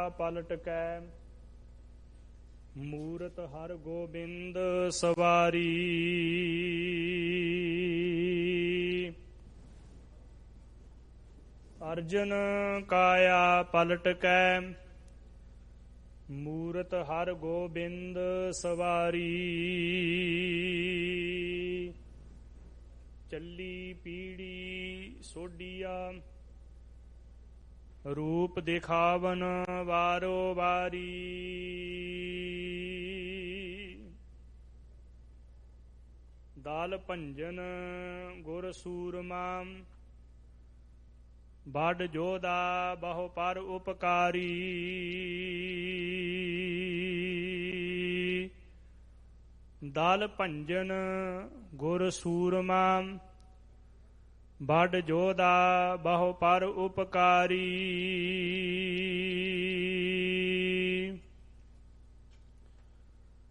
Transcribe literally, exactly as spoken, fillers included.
ਪਲਟ ਕੈ ਮੂਰਤ ਹਰ ਗੋਬਿੰਦ ਸਵਾਰੀ। ਅਰਜਨ ਕਾਇਆ ਪਲਟ ਕੈ ਮੂਰਤ ਹਰ ਗੋਬਿੰਦ ਸਵਾਰੀ। ਚੱਲੀ ਪੀੜੀ ਸੋਢੀਆ ਰੂਪ ਦਿਖਾਵਨ ਵਾਰੋ ਵਾਰੀ। ਦਾਲ ਭੰਜਨ ਗੁਰ ਸੂਰਮਾ ਬੜ ਜੋਧਾ ਬਹੁ ਪਰ ਉਪਕਾਰੀ। ਦਾਲ ਭੰਜਨ ਗੁਰ ਸੂਰਮਾ ਬੜ ਜੋਧਾ ਬਹੁ ਪਰ ਉਪਕਾਰੀ।